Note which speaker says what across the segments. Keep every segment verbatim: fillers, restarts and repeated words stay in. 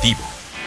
Speaker 1: Informativo.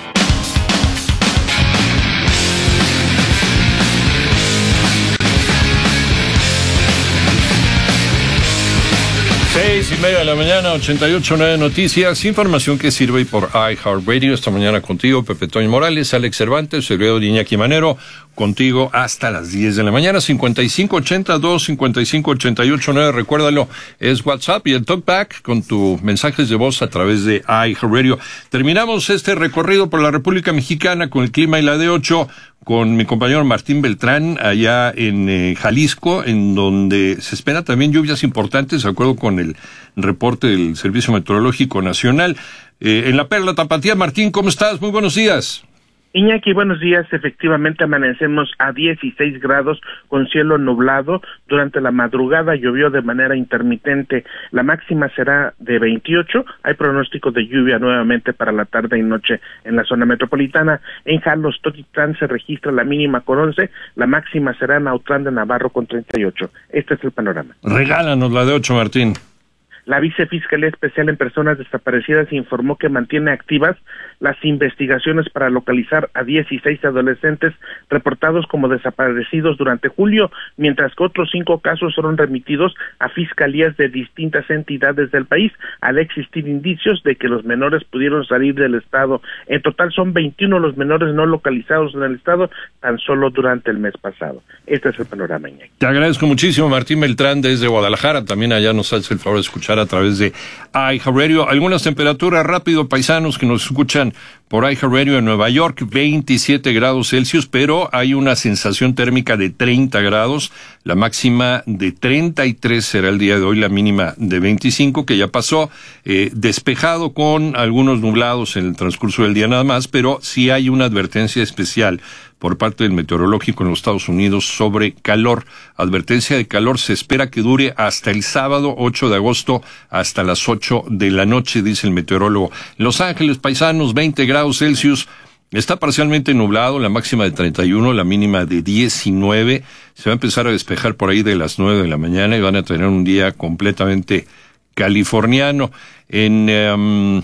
Speaker 2: Seis y media de la mañana, ochenta y ocho punto nueve Noticias, información que sirve por iHeartRadio. Esta mañana contigo, Pepe Toño Morales, Alex Cervantes, servidor de Iñaki Manero, contigo hasta las diez de la mañana. Cincuenta y cinco ochenta y dos, cincuenta y cinco ochenta y ocho nueve, recuérdalo, es WhatsApp y el Talkback con tus mensajes de voz a través de iHeartRadio. Terminamos este recorrido por la República Mexicana con el clima y la D ocho, con mi compañero Martín Beltrán, allá en eh, Jalisco, en donde se espera también lluvias importantes, de acuerdo con el reporte del Servicio Meteorológico Nacional. Eh, en la Perla Tapatía, Martín, ¿cómo estás? Muy buenos días.
Speaker 3: Iñaki, buenos días. Efectivamente amanecemos a dieciséis grados con cielo nublado. Durante la madrugada llovió de manera intermitente. La máxima será de veintiocho. Hay pronóstico de lluvia nuevamente para la tarde y noche en la zona metropolitana. En Jalos, Totitlán se registra la mínima con once. La máxima será en Autlán de Navarro con treinta y ocho. Este es el panorama.
Speaker 2: Regálanos la de ocho, Martín.
Speaker 3: La Vicefiscalía Especial en Personas Desaparecidas informó que mantiene activas las investigaciones para localizar a dieciséis adolescentes reportados como desaparecidos durante julio, mientras que otros cinco casos fueron remitidos a fiscalías de distintas entidades del país, al existir indicios de que los menores pudieron salir del estado. En total son veintiuno los menores no localizados en el estado, tan solo durante el mes pasado. Este es el panorama, Iñaki.
Speaker 2: Te agradezco muchísimo, Martín Beltrán, desde Guadalajara. También allá nos hace el favor de escuchar a través de iHeartRadio. Algunas temperaturas rápido, paisanos que nos escuchan por iHeartRadio en Nueva York, veintisiete grados Celsius, pero hay una sensación térmica de treinta grados, la máxima de treinta y tres será el día de hoy, la mínima de veinticinco, que ya pasó, eh, despejado con algunos nublados en el transcurso del día nada más, pero sí hay una advertencia especial por parte del meteorológico en los Estados Unidos sobre calor. Advertencia de calor se espera que dure hasta el sábado ocho de agosto, hasta las ocho de la noche, dice el meteorólogo. Los Ángeles, paisanos, veinte grados Celsius. Está parcialmente nublado, la máxima de treinta y uno, la mínima de diecinueve. Se va a empezar a despejar por ahí de las nueve de la mañana y van a tener un día completamente californiano. En Um,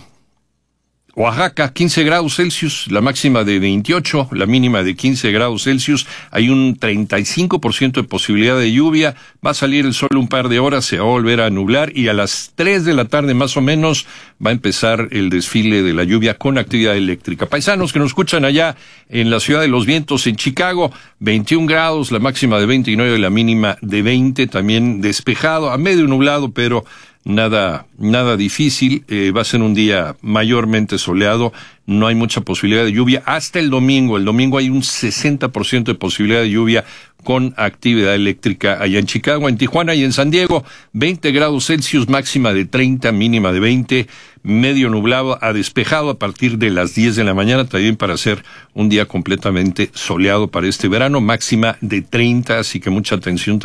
Speaker 2: Oaxaca, quince grados Celsius, la máxima de veintiocho, la mínima de quince grados Celsius. Hay un treinta y cinco por ciento de posibilidad de lluvia. Va a salir el sol un par de horas, se va a volver a nublar y a las tres de la tarde más o menos va a empezar el desfile de la lluvia con actividad eléctrica. Paisanos que nos escuchan allá en la Ciudad de los Vientos, en Chicago, veintiún grados, la máxima de veintinueve, la mínima de veinte, también despejado, a medio nublado, pero Nada, nada difícil, eh, va a ser un día mayormente soleado, no hay mucha posibilidad de lluvia hasta el domingo. El domingo hay un sesenta por ciento de posibilidad de lluvia con actividad eléctrica allá en Chicago, en Tijuana y en San Diego. veinte grados Celsius, máxima de treinta, mínima de veinte, medio nublado a despejado a partir de las diez de la mañana, también para hacer un día completamente soleado para este verano, máxima de treinta, así que mucha atención